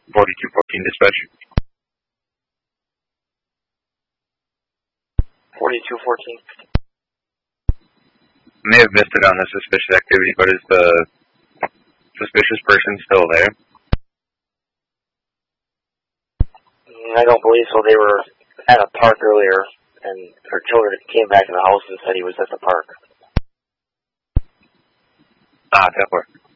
4214 dispatch. 4214. May have missed it on the suspicious activity, but is the suspicious person still there? I don't believe so. They were at a park earlier, and her children came back to the house and said he was at the park. Ah, that worked.